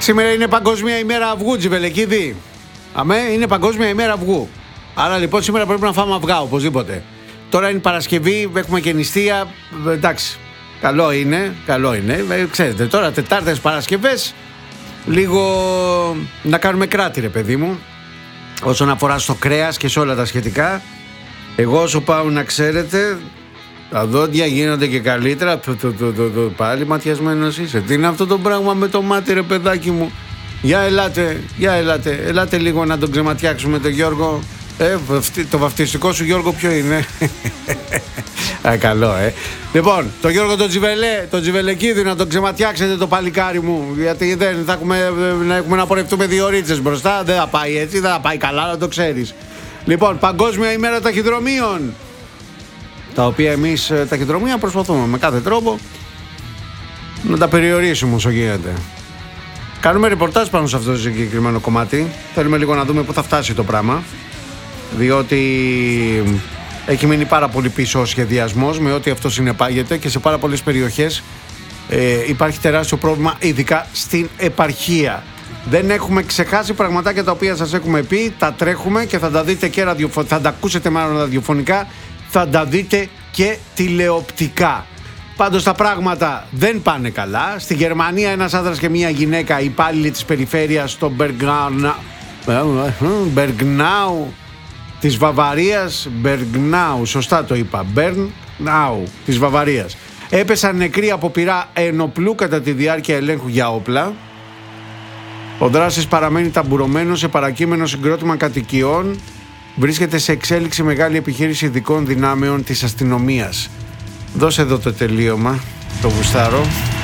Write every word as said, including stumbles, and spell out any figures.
Σήμερα είναι Παγκόσμια ημέρα αυγού, Τζιβελεκίδη. Αμέ, είναι Παγκόσμια ημέρα αυγού. Άρα λοιπόν σήμερα πρέπει να φάμε αυγά οπωσδήποτε. Τώρα είναι Παρασκευή, έχουμε και νηστεία. Εντάξει, καλό είναι, καλό είναι. Ξέρετε, τώρα Τετάρτες, Παρασκευές, λίγο να κάνουμε κράτη, ρε παιδί μου, όσον αφορά στο κρέας και σε όλα τα σχετικά. Εγώ όσο πάω να ξέρετε, τα δόντια γίνονται και καλύτερα. Το, το, το, το, το, πάλι ματιασμένος είσαι. Τι είναι αυτό το πράγμα με το μάτι, ρε παιδάκι μου? Για ελάτε, για ελάτε, ελάτε λίγο να τον ξεματιάξουμε τον Γιώργο. Ε, το βαφτιστικό σου, Γιώργο, ποιο είναι? Α, καλό, ε. Λοιπόν, το Γιώργο τον Τζιβελέ, τον Τζιβελεκίδη, να τον ξεματιάξετε το παλικάρι μου. Γιατί δεν θα έχουμε να, έχουμε να πορευτούμε δύο ρίτσες μπροστά. Δεν θα πάει έτσι, δεν θα πάει καλά, να το ξέρεις. Λοιπόν, Παγκόσμια ημέρα ταχυδρομείων. Τα οποία εμείς ταχυδρομεία προσπαθούμε με κάθε τρόπο να τα περιορίσουμε όσο γίνεται. Κάνουμε ρεπορτάζ πάνω σε αυτό το συγκεκριμένο κομμάτι. Θέλουμε λίγο να δούμε πού θα φτάσει το πράγμα, διότι έχει μείνει πάρα πολύ πίσω ο σχεδιασμός με ό,τι αυτό συνεπάγεται και σε πάρα πολλές περιοχές ε, υπάρχει τεράστιο πρόβλημα, ειδικά στην επαρχία. Δεν έχουμε ξεχάσει πραγματάκια τα οποία σας έχουμε πει, τα τρέχουμε και θα τα δείτε και ραδιοφω... θα τα ακούσετε μάλλον ραδιοφωνικά, θα τα δείτε και τηλεοπτικά. Πάντως τα πράγματα δεν πάνε καλά. Στη Γερμανία ένας άντρας και μια γυναίκα, υπάλληλοι της περιφέρειας στο Μπεργνάου της Βαβαρίας, Μπεργνάου, σωστά το είπα, Μπεργνάου της Βαβαρίας, έπεσαν νεκροί από πυρά ενοπλού κατά τη διάρκεια ελέγχου για όπλα. Ο δράστης παραμένει ταμπουρωμένος σε παρακείμενο συγκρότημα κατοικιών. Βρίσκεται σε εξέλιξη μεγάλη επιχείρηση ειδικών δυνάμεων της αστυνομίας. Δώσε εδώ το τελείωμα, το γουστάρω.